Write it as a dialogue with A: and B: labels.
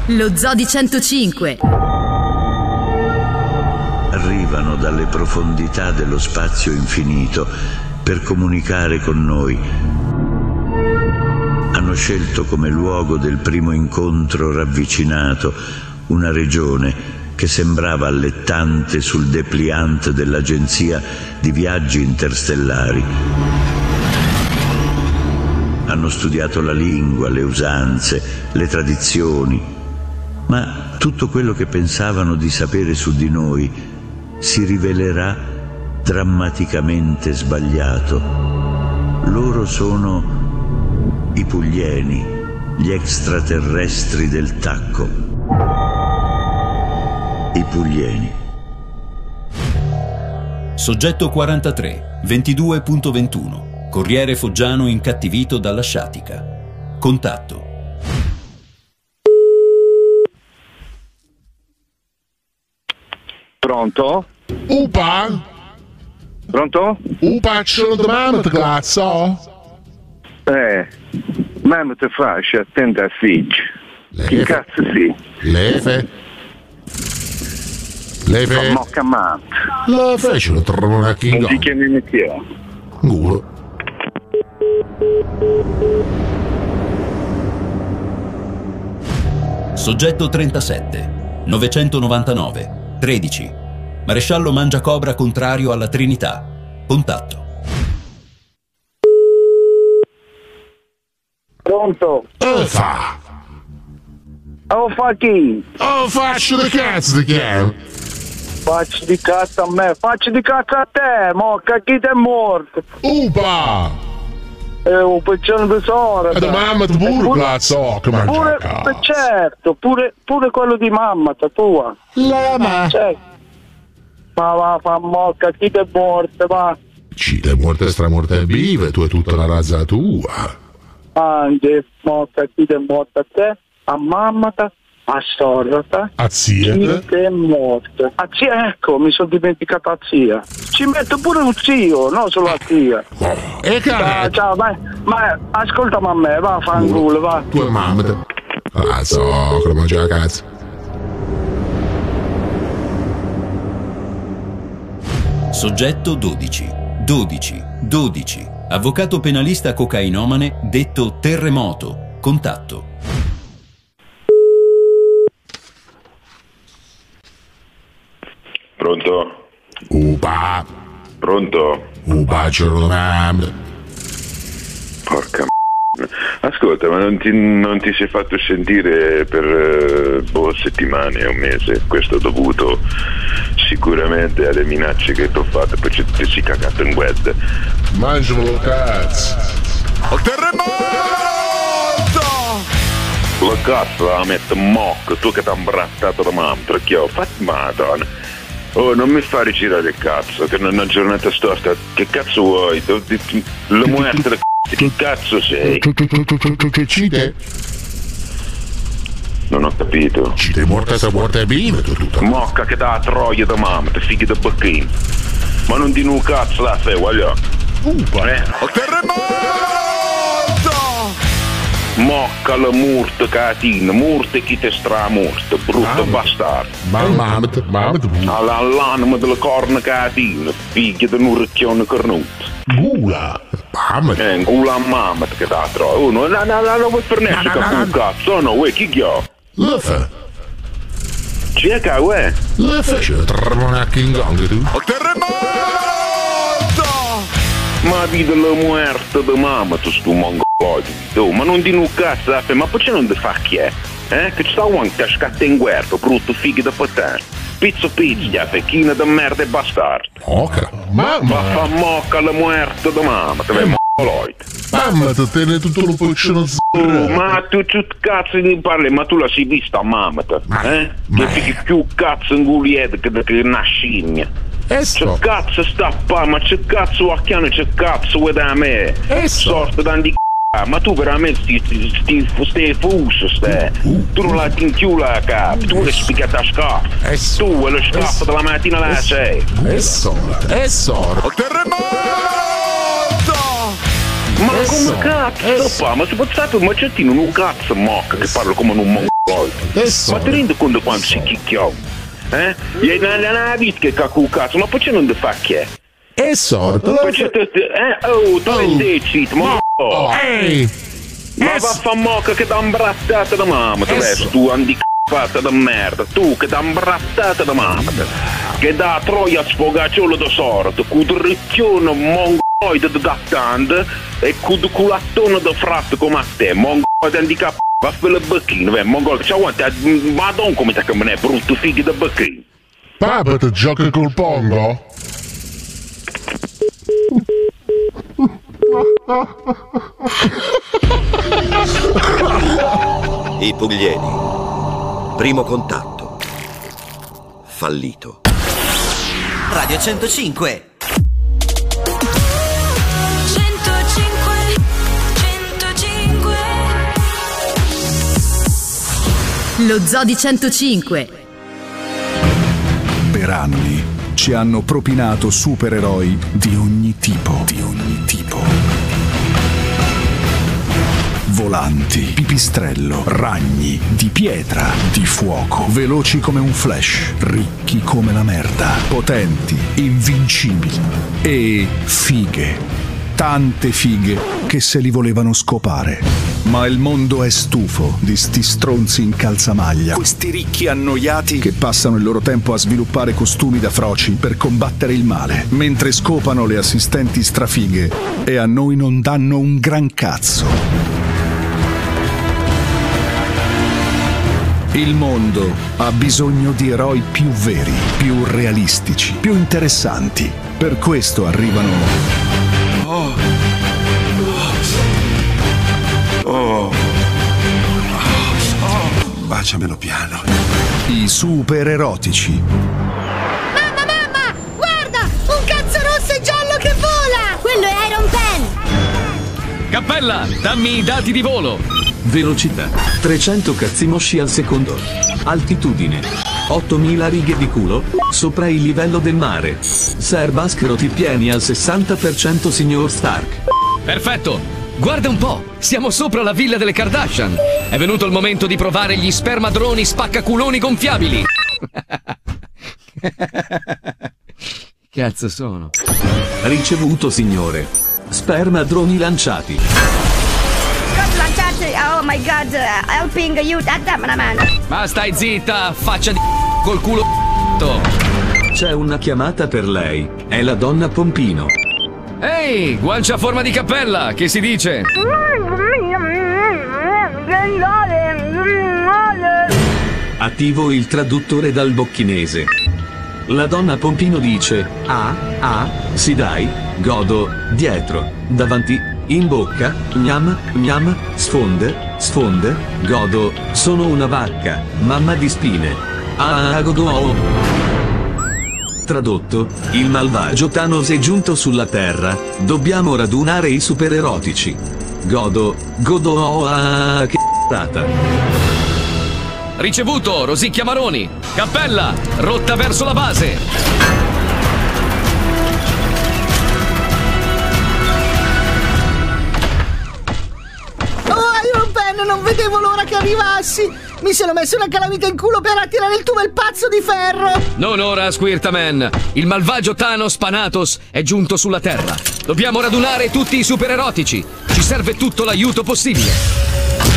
A: Lo Zoo di 105.
B: Arrivano dalle profondità dello spazio infinito per comunicare con noi. Hanno scelto come luogo del primo incontro ravvicinato una regione che sembrava allettante sul dépliant dell'agenzia di viaggi interstellari. Hanno studiato la lingua, le usanze, le tradizioni, ma tutto quello che pensavano di sapere su di noi si rivelerà drammaticamente sbagliato. Loro sono i Puglieni, gli extraterrestri del tacco. I Puglieni.
C: Soggetto 43, 22.21. Corriere Foggiano incattivito dalla sciatica. Contatto.
D: Pronto?
E: Upa?
D: Pronto?
E: Upa, c'è una domanda, cazzo?
D: Mamma te faccia, attenta a figlio. Che cazzo sì?
E: Leve? Leve?
D: Mocca mamma.
E: La fece lo trovo una
D: Non ti chiami Mattia.
E: Culo.
C: Soggetto 37, 999, 13. Maresciallo Mangiacobra contrario alla Trinità. Contatto.
D: Pronto?
E: Fa!
D: Oh, fa chi?
E: Oh, faccio di cazzo di chiamo!
D: Faccio di cazzo a me, faccio di cazzo a te, mocca, chi ti è morto?
E: Upa!
D: Un piccione tesoro.
E: E da mamma tu pure cazzo, che mangia cazzo!
D: Certo, pure quello di mamma, tua.
E: Lama!
D: Certo. Ma va, fa mocca, chi ti è morto, va?
E: Ci te morte stramorte vive, tu e tutta la razza tua!
D: Anche, mocca, chi ti è morto a te? A mamma, a sorella,
E: a zia,
D: chi ti è morto? A zia, ecco, mi sono dimenticato a zia. Ci metto pure un zio, non solo a zia.
E: E cara!
D: Ciao, vai, ma ascoltami a me, va, fanculo, va.
E: Tu e mamma te. Ah, so, che mangia cazzo.
C: Soggetto 12, 12, 12. Avvocato penalista cocainomane detto Terremoto. Contatto.
F: Pronto?
E: Upa!
F: Pronto?
E: Upa, c'è una mamma.
F: Porca ascolta, ma non ti sei fatto sentire per settimane o un mese? Questo è dovuto sicuramente alle minacce che ti ho fatto perché ti sei cagato in guerra.
E: Mangialo lo cazzo!
F: Il terremoto! La cazzo la metto mocca, tu che ti hai imbrattato da mamma, perché ho fatto madonna. Oh, non mi fare girare il cazzo, che non è una giornata storta. Che cazzo vuoi? La muerta del c***o, che cazzo sei?
E: Che cite?
F: Non ho capito.
E: Cite morta sta morta bene, tu tutta.
F: Mocca che dà troia da mamma, ti fighi da bacchino. Ma non di un cazzo la fai, voglio.
E: Upa!
F: Il terremoto! Mocca la murta catina, murta chi te stramurta, brutto bastardo.
E: Mamma,
F: All'anima della corna catina, figlia di un orecchione cornuto.
E: Gula! Mamma!
F: Gula a mamma che dà troia. Oh, non vuoi pernesso con un cazzo, no, uè, chi chiò?
E: Leffe!
F: Ci è che, uè?
E: Leffe, c'è una kingang tu.
F: Il terremoto! Ma vedi la muerta di mamma, tu sto mongoloide. Oh, ma non di un cazzo, ma perché non ti fa chi è? Che ci sta un che scatta in guerra, brutto figlio da patano. Pizzo, fecchina da merda e bastardo.
E: Ok,
F: Ma fa mocca la muerta di mamma, te vai mongoloide.
E: Mamma, ti tiene tutto lo poccino
F: ma tu cazzo di parli, ma tu la sei vista a mamma, eh? Che fichi più cazzo in guliette che una scimmia. C'è cazzo sta pa, ma c'è cazzo a chiano, c'è cazzo vuoi da me? Sorta da di ma tu veramente stai fuso stai. Tu non la tinchiula a capo, tu hai spiccato a scafo. Tu hai lo scafo dalla mattina alla 6.
E: E sorta.
F: Il terremoto! Ma come cazzo pa? Ma se può sapere un macettino un cazzo mocca che parlo come un Ma ti rendi conto quando si chicchiò? Gli hai una vita che cacco cazzo, ma poi c'è non ti fa che?
E: È sorto.
F: Tu sei zitto, ma vaffa mocca che t'ha imbrattata da mamma, tu handicapata da merda, tu che t'ha imbrattata da mamma, che da troia sfogacciolo da sorte, cu ricchione mongoide da tante e cu culattone da fratto come a te, mongoide handicapata, vaffa le becchine, mongoide, ciao, madonna come te che me ne è brutto fighi da becchine.
E: Papà, ti giochi col pongo?
G: I Pugliesi. Primo contatto. Fallito.
H: Radio 105.
A: 105. Lo Zoo di 105.
I: Per anni ci hanno propinato supereroi di ogni tipo. Volanti, pipistrello, ragni, di pietra, di fuoco, veloci come un flash, ricchi come la merda, potenti, invincibili e fighe. Tante fighe che se li volevano scopare. Ma il mondo è stufo di sti stronzi in calzamaglia, questi ricchi annoiati che passano il loro tempo a sviluppare costumi da froci per combattere il male, mentre scopano le assistenti strafighe e a noi non danno un gran cazzo. Il mondo ha bisogno di eroi più veri, più realistici, più interessanti. Per questo arrivano...
J: Baciamelo piano.
I: I supererotici.
K: Mamma, guarda! Un cazzo rosso e giallo che vola! Quello è Iron Pen!
L: Cappella, dammi i dati di volo. Velocità 300 cazzi mosci al secondo. Altitudine 8000 righe di culo sopra il livello del mare. Serbascroti pieni al 60%, signor Stark. Perfetto. Guarda un po', siamo sopra la villa delle Kardashian. È venuto il momento di provare gli spermadroni spaccaculoni gonfiabili. Cazzo sono? Ricevuto, signore. Spermadroni lanciati.
K: God lanciati, oh my god, helping you, dammi mano.
L: Ma stai zitta, faccia di col culo. C'è una chiamata per lei. È la donna Pompino. Ehi, guancia a forma di cappella, che si dice? Attivo il traduttore dal bocchinese. La donna Pompino dice: sì dai, godo, dietro, davanti, in bocca, gnam, sfonde, godo, sono una vacca, mamma di spine. Godo. Tradotto, il malvagio Thanos è giunto sulla Terra, dobbiamo radunare i supererotici. Godo, che c***ata. Ricevuto, Rosicchia Maroni. Cappella, rotta verso la base.
M: Oh, Iron Pen, non vedevo l'ora che arrivassi. Mi sono messo una calamita in culo per attirare il tuo bel pazzo di ferro.
L: Non ora, Squirtaman. Il malvagio Thanos Panatos è giunto sulla Terra. Dobbiamo radunare tutti i supererotici. Ci serve tutto l'aiuto possibile.